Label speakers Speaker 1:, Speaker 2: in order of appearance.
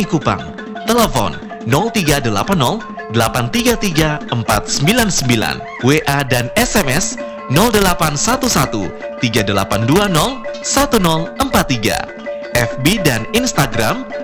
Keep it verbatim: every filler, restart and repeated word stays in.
Speaker 1: di Kupang. Telepon nol tiga delapan nol delapan tiga tiga empat sembilan sembilan, W A dan S M S nol delapan satu satu tiga delapan dua nol satu nol empat tiga, F B dan Instagram